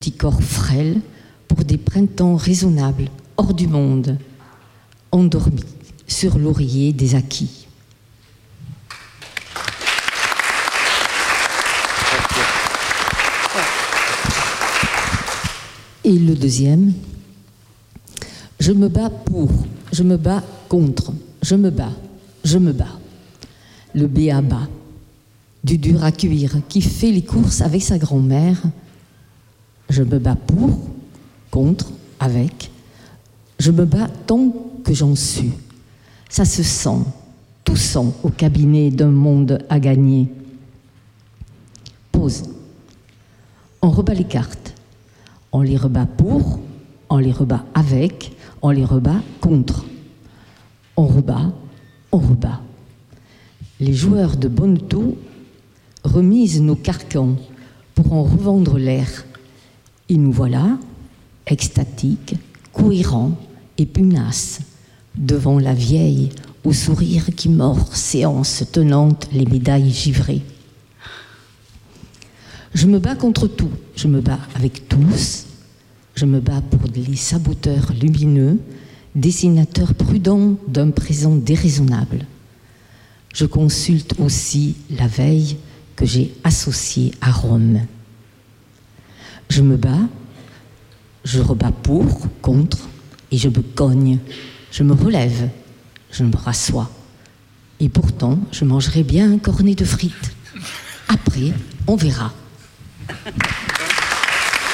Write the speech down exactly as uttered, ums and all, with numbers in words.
petits corps frêles pour des printemps raisonnables, hors du monde, endormis sur l'oreiller des acquis. Et le deuxième, je me bats pour, je me bats contre, je me bats, je me bats. Le b.a.-ba, du dur à cuire, qui fait les courses avec sa grand-mère. Je me bats pour, contre, avec. Je me bats tant que j'en suis. Ça se sent, tout sent au cabinet d'un monde à gagner. Pause. On rebat les cartes. On les rebat pour, on les rebat avec, on les rebat contre. On rebat, on rebat. Les joueurs de bonneteau remisent nos carcans pour en revendre l'air. Et nous voilà, extatiques, cohérents et punaces, devant la vieille au sourire qui mord, séance tenante les médailles givrées. Je me bats contre tout, je me bats avec tous, je me bats pour les saboteurs lumineux, dessinateurs prudents d'un présent déraisonnable. Je consulte aussi la veille que j'ai associée à Rome. Je me bats, je rebats pour, contre, et je me cogne, je me relève, je me rassois. Et pourtant, je mangerai bien un cornet de frites. Après, on verra.